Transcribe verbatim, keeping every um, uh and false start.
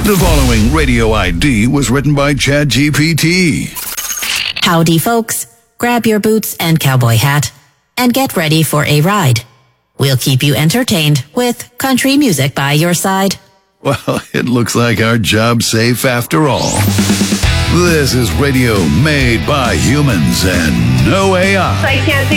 The following radio I D was written by ChatGPT. Howdy, folks. Grab your boots and cowboy hat and get ready for a ride. We'll keep you entertained with country music by your side. Well, it looks like our job's safe after all. This is radio made by humans and no A I. I can't see